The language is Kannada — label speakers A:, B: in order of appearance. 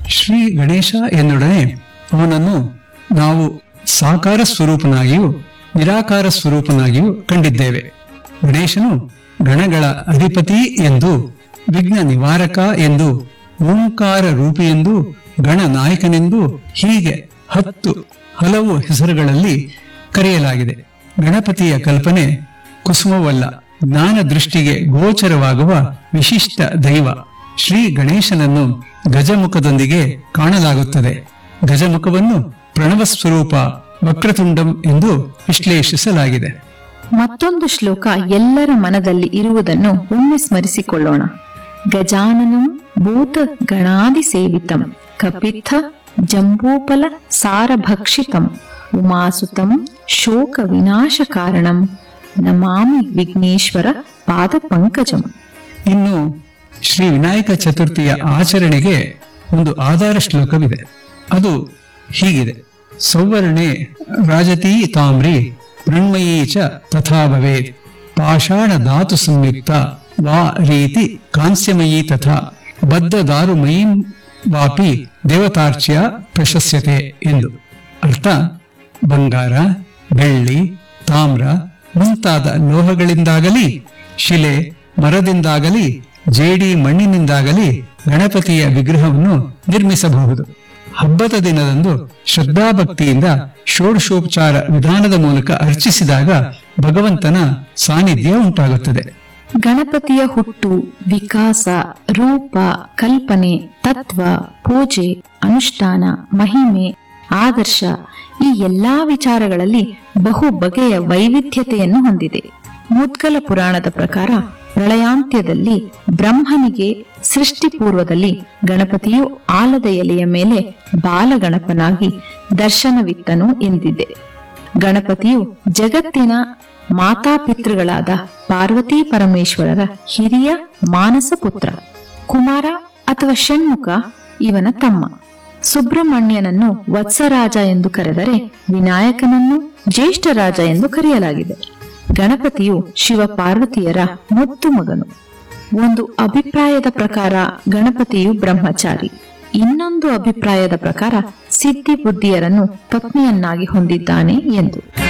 A: ಶ್ರೀ ಗಣೇಶ ಎನ್ನೊಡನೆ ಅವನನ್ನು ನಾವು ಸಾಕಾರ ಸ್ವರೂಪನಾಗಿಯೂ ನಿರಾಕಾರ ಸ್ವರೂಪನಾಗಿಯೂ ಕಂಡಿದ್ದೇವೆ. ಗಣೇಶನು ಗಣಗಳ ಅಧಿಪತಿ ಎಂದು, ವಿಘ್ನ ನಿವಾರಕ ಎಂದು, ಓಂಕಾರ ರೂಪಿ ಎಂದು, ಗಣನಾಯಕನೆಂದು ಹೀಗೆ 10 ಹಲವು ಹೆಸರುಗಳಲ್ಲಿ ಕರೆಯಲಾಗಿದೆ. ಗಣಪತಿಯ ಕಲ್ಪನೆ ಕುಸುಮವಲ್ಲ, ಜ್ಞಾನ ದೃಷ್ಟಿಗೆ ಗೋಚರವಾಗುವ ವಿಶಿಷ್ಟ ದೈವ. ಶ್ರೀ ಗಣೇಶನನ್ನು ಗಜಮುಖದೊಂದಿಗೆ ಕಾಣಲಾಗುತ್ತದೆ. ಗಜಮುಖವನ್ನು ಪ್ರಣವ ಸ್ವರೂಪ ವಕ್ರತುಂಡಂ ಎಂದು ವಿಶ್ಲೇಷಿಸಲಾಗಿದೆ.
B: ಮತ್ತೊಂದು ಶ್ಲೋಕ ಎಲ್ಲರ ಮನದಲ್ಲಿ ಇರುವುದನ್ನು ಒಮ್ಮೆ ಸ್ಮರಿಸಿಕೊಳ್ಳೋಣ. ಗಜಾನನಂ ಭೂತ ಗಣಾದಿ ಸೇವಿತಂ ಕಪಿತ್ಥ ಜಂಬೂಫಲ ಸಾರಭಕ್ಷಿತಂ ಉಮಾಸುತಂ ಶೋಕ ವಿನಾಶ ಕಾರಣಂ ನಮಾಮಿ ವಿಘ್ನೇಶ್ವರ ಪಾದ ಪಂಕಜಂ.
A: ಇನ್ನು ಶ್ರೀ ವಿನಾಯಕ ಚತುರ್ಥಿಯ ಆಚರಣೆಗೆ ಒಂದು ಆಧಾರ ಶ್ಲೋಕವಿದೆ. ಅದು ಹೀಗಿದೆ: ಸೌವರ್ಣೆ ರಾಜತೀ ತಾಮ್ರಿ ಮೃಣ್ಮಯೀ ಚ ತಥಾ ಭವೇತ್ ಪಾಷಾಣ ಧಾತು ಸಂಯುಕ್ತ ವಾ ರೀತಿ ಕಾಂಸ್ಯಮಯೀ ತಥಾ ಬದ್ಧ ದಾರುಮಯೀಂ ವಾಪಿ ದೇವತಾರ್ಚ್ಯ ಪ್ರಶಸ್ಯತೆ ಎಂದು. ಅರ್ಥ: ಬಂಗಾರ, ಬೆಳ್ಳಿ, ತಾಮ್ರ ಮುಂತಾದ ಲೋಹಗಳಿಂದಾಗಲಿ, ಶಿಲೆ, ಮರದಿಂದಾಗಲಿ, ಜೇಡಿ ಮಣ್ಣಿನಿಂದಾಗಲಿ ಗಣಪತಿಯ ವಿಗ್ರಹವನ್ನು ನಿರ್ಮಿಸಬಹುದು. ಹಬ್ಬದ ದಿನದಂದು ಶ್ರದ್ಧಾಭಕ್ತಿಯಿಂದ ಷೋಡಶೋಪಚಾರ ವಿಧಾನದ ಮೂಲಕ ಅರ್ಚಿಸಿದಾಗ ಭಗವಂತನ ಸಾನ್ನಿಧ್ಯ ಉಂಟಾಗುತ್ತದೆ.
B: ಗಣಪತಿಯ ಹುಟ್ಟು, ವಿಕಾಸ, ರೂಪ, ಕಲ್ಪನೆ, ತತ್ವ, ಪೂಜೆ, ಅನುಷ್ಠಾನ, ಮಹಿಮೆ, ಆದರ್ಶ ಈ ಎಲ್ಲಾ ವಿಚಾರಗಳಲ್ಲಿ ಬಹು ಬಗೆಯ ವೈವಿಧ್ಯತೆಯನ್ನು ಹೊಂದಿದೆ. ಮುದ್ಗಲ ಪುರಾಣದ ಪ್ರಕಾರ ಪ್ರಳಯಾಂತ್ಯದಲ್ಲಿ ಬ್ರಹ್ಮನಿಗೆ ಸೃಷ್ಟಿ ಪೂರ್ವದಲ್ಲಿ ಗಣಪತಿಯು ಆಲದ ಎಲೆಯ ಮೇಲೆ ಬಾಲಗಣಪನಾಗಿ ದರ್ಶನವಿತ್ತನು ಎಂದಿದೆ. ಗಣಪತಿಯು ಜಗತ್ತಿನ ಮಾತಾಪಿತೃಗಳಾದ ಪಾರ್ವತಿ ಪರಮೇಶ್ವರರ ಹಿರಿಯ ಮಾನಸ ಪುತ್ರ. ಕುಮಾರ ಅಥವಾ ಷಣ್ಮುಖ ಇವನ ತಮ್ಮ. ಸುಬ್ರಹ್ಮಣ್ಯನನ್ನು ವತ್ಸರಾಜ ಎಂದು ಕರೆದರೆ ವಿನಾಯಕನನ್ನು ಜ್ಯೇಷ್ಠ ರಾಜ ಎಂದು ಕರೆಯಲಾಗಿದೆ. ಗಣಪತಿಯು ಶಿವ ಪಾರ್ವತಿಯರ ಮುದ್ದು ಮಗನು. ಒಂದು ಅಭಿಪ್ರಾಯದ ಪ್ರಕಾರ ಗಣಪತಿಯು ಬ್ರಹ್ಮಚಾರಿ, ಇನ್ನೊಂದು ಅಭಿಪ್ರಾಯದ ಪ್ರಕಾರ ಸಿದ್ಧಿ ಬುದ್ಧಿಯರನ್ನು ಪತ್ನಿಯನ್ನಾಗಿ ಹೊಂದಿದ್ದಾನೆ ಎಂದು.